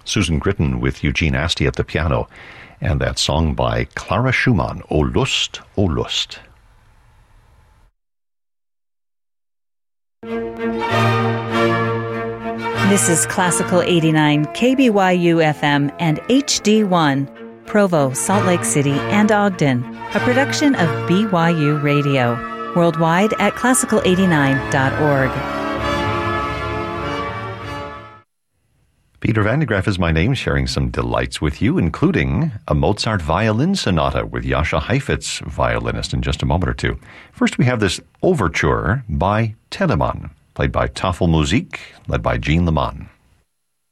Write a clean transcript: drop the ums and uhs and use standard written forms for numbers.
Susan Gritton with Eugene Asti at the piano, and that song by Clara Schumann, O Lust, O Lust. This is Classical 89, KBYU FM and HD1, Provo, Salt Lake City, and Ogden, a production of BYU Radio, worldwide at classical89.org. Peter Van de Graaff is my name, sharing some delights with you, including a Mozart violin sonata with Jascha Heifetz, violinist, in just a moment or two. First, we have this overture by Telemann, played by Tafelmusik, led by Jean Leman.